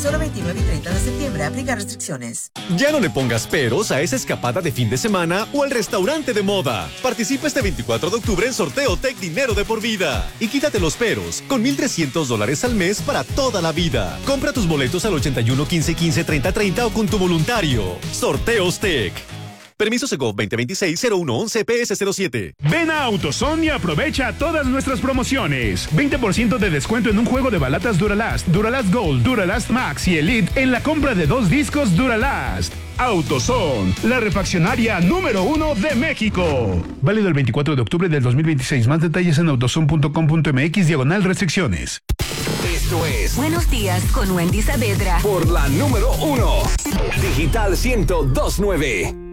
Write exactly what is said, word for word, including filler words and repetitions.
Solo veintinueve y treinta de septiembre. Aplica restricciones. Ya no le pongas peros a esa escapada de fin de semana o al restaurante de moda. Participa este veinticuatro de octubre en sorteo Tech Dinero de por vida. Y quítate los peros con mil trescientos dólares al mes para toda la vida. Compra tus boletos al ochenta y uno, quince, quince, treinta, treinta o con tu voluntario. Sorteos Tech. Permiso Segov veinte veintiséis cero uno once P S cero siete. Ven a AutoZone y aprovecha todas nuestras promociones. veinte por ciento de descuento en un juego de balatas Duralast, Duralast Gold, Duralast Max y Elite en la compra de dos discos Duralast. AutoZone, la refaccionaria número uno de México. Válido el veinticuatro de octubre del dos mil veintiséis. Más detalles en autozone punto com punto m x diagonal restricciones. Esto es Buenos Días con Wendy Saavedra. Por la número uno. Digital ciento dos punto nueve.